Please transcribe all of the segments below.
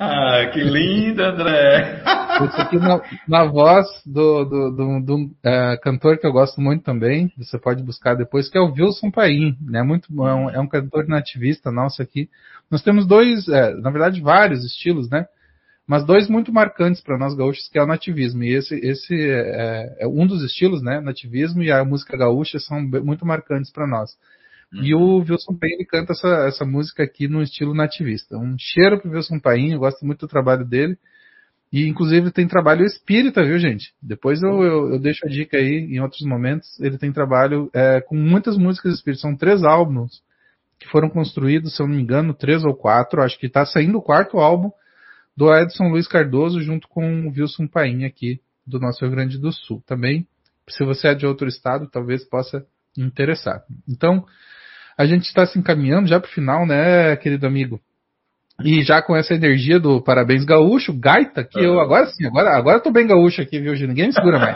Ah, que lindo, André! Esse aqui na voz do cantor que eu gosto muito também, você pode buscar depois, que é o Wilson Paim, né? Muito bom, é um cantor nativista nosso aqui. Nós temos dois, na verdade, vários estilos, né? Mas dois muito marcantes para nós gaúchos, que é o nativismo. E esse é um dos estilos, né? Nativismo e a música gaúcha são muito marcantes para nós. E o Wilson Paim, ele canta essa música aqui no estilo nativista. Um cheiro pro Wilson Paim, eu gosto muito do trabalho dele. E, inclusive, tem trabalho espírita, viu, gente? Depois eu deixo a dica aí, em outros momentos. Ele tem trabalho com muitas músicas espíritas. São 3 álbuns que foram construídos, se eu não me engano, 3 ou 4. Acho que está saindo o 4º álbum do Edson Luiz Cardoso, junto com o Wilson Paim, aqui do nosso Rio Grande do Sul. Também, se você é de outro estado, talvez possa interessar. Então, a gente está se encaminhando já para o final, né, querido amigo? E já com essa energia do Parabéns Gaúcho, gaita, que eu agora sim, agora eu tô bem gaúcho aqui, viu, Gil? Ninguém me segura mais.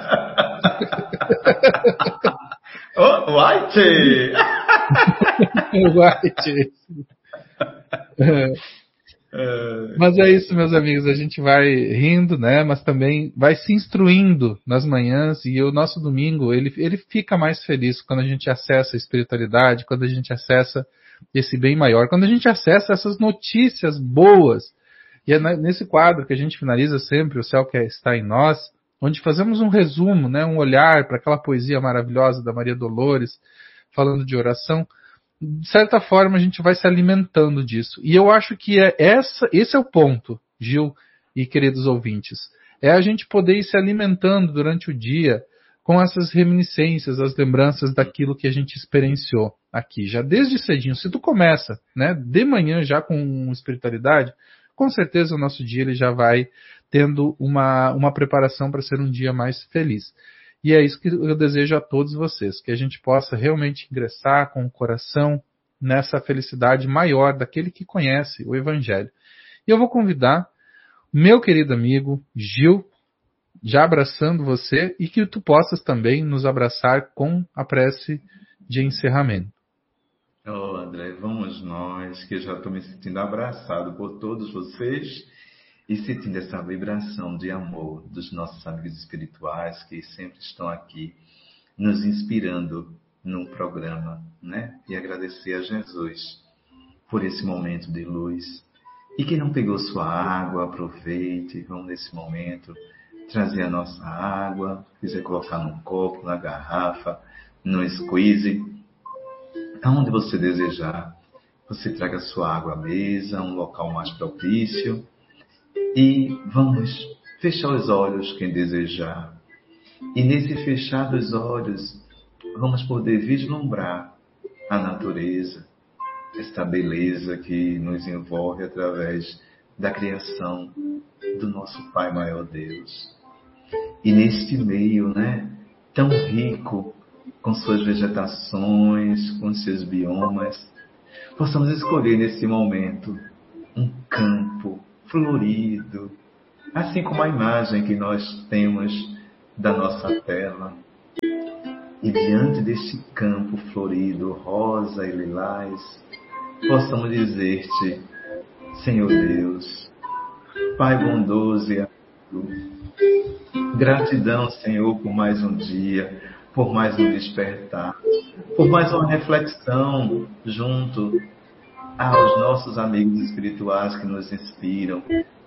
Oh, White! White. Mas é isso, meus amigos, a gente vai rindo, né, mas também vai se instruindo nas manhãs, e o nosso domingo, ele fica mais feliz quando a gente acessa a espiritualidade, quando a gente acessa esse bem maior, quando a gente acessa essas notícias boas. E é nesse quadro que a gente finaliza sempre, O Céu que Está em Nós, onde fazemos um resumo, né, um olhar para aquela poesia maravilhosa da Maria Dolores, falando de oração. De certa forma, a gente vai se alimentando disso. E eu acho que esse é o ponto, Gil e queridos ouvintes. É a gente poder ir se alimentando durante o dia com essas reminiscências, as lembranças daquilo que a gente experienciou aqui, já desde cedinho. Se tu começa, né, de manhã já com espiritualidade, com certeza o nosso dia ele já vai tendo uma preparação para ser um dia mais feliz. E é isso que eu desejo a todos vocês, que a gente possa realmente ingressar com o coração nessa felicidade maior daquele que conhece o Evangelho. E eu vou convidar meu querido amigo Gil, já abraçando você, e que tu possas também nos abraçar com a prece de encerramento. Oh, André, vamos nós, que eu já estou me sentindo abraçado por todos vocês e sentindo essa vibração de amor dos nossos amigos espirituais que sempre estão aqui nos inspirando no programa, né? E agradecer a Jesus por esse momento de luz. E quem não pegou sua água, aproveite, vamos nesse momento trazer a nossa água, quiser colocar num copo, na garrafa, no squeeze, aonde você desejar. Você traga sua água à mesa, um local mais propício. E vamos fechar os olhos, quem desejar. E nesse fechar dos olhos, vamos poder vislumbrar a natureza, esta beleza que nos envolve através da criação do nosso Pai Maior Deus. E neste meio, né, tão rico, com suas vegetações, com seus biomas, possamos escolher nesse momento um campo florido, assim como a imagem que nós temos da nossa tela. E diante deste campo florido, rosa e lilás, possamos dizer-te, Senhor Deus, Pai bondoso e amigo, gratidão, Senhor, por mais um dia, por mais um despertar, por mais uma reflexão junto aos nossos amigos espirituais que nos inspiram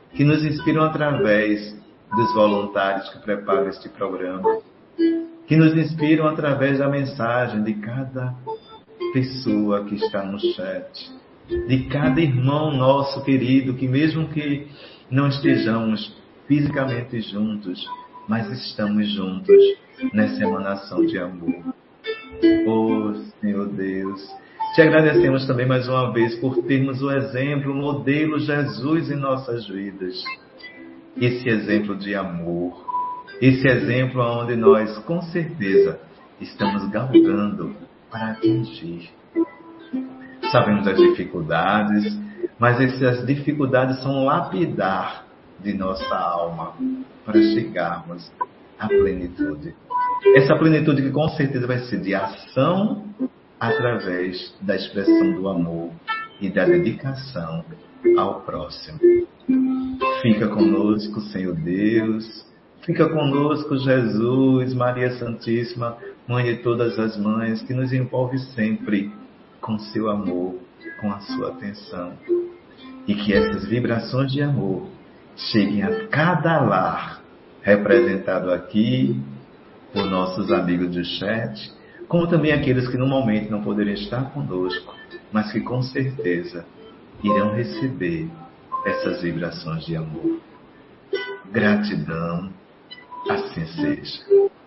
através dos voluntários que preparam este programa, que nos inspiram através da mensagem de cada pessoa que está no chat, de cada irmão nosso querido, que mesmo que não estejamos fisicamente juntos, mas estamos juntos nessa emanação de amor. Oh, Senhor Deus, te agradecemos também mais uma vez por termos o exemplo, o modelo Jesus em nossas vidas. Esse exemplo de amor, esse exemplo onde nós, com certeza, estamos galgando para atingir. Sabemos as dificuldades, mas essas dificuldades são lapidar de nossa alma para chegarmos à plenitude. Essa plenitude que com certeza vai ser de ação através da expressão do amor e da dedicação ao próximo. Fica conosco, Senhor Deus. Fica conosco, Jesus, Maria Santíssima, Mãe de todas as mães, que nos envolve sempre com seu amor, com a sua atenção. E que essas vibrações de amor cheguem a cada lar representado aqui por nossos amigos do chat, como também aqueles que no momento não poderiam estar conosco, mas que com certeza irão receber essas vibrações de amor. Gratidão, assim seja.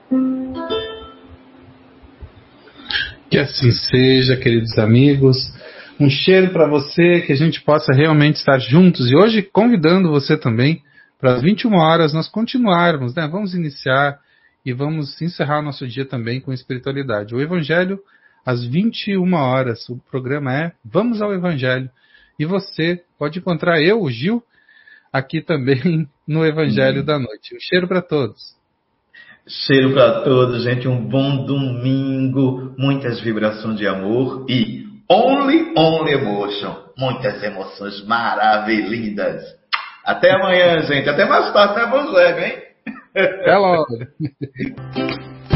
Que assim seja, queridos amigos. Um cheiro para você, que a gente possa realmente estar juntos. E hoje convidando você também para às 21 horas nós continuarmos, né? Vamos iniciar e vamos encerrar o nosso dia também com espiritualidade. O Evangelho às 21 horas. O programa é Vamos ao Evangelho. E você pode encontrar eu, o Gil, aqui também no Evangelho da Noite. Um cheiro para todos. Cheiro para todos, gente. Um bom domingo. Muitas vibrações de amor e only emotion. Muitas emoções maravilhindas. Até amanhã, gente. Até mais tarde, né, Evangelho, hein? Até logo.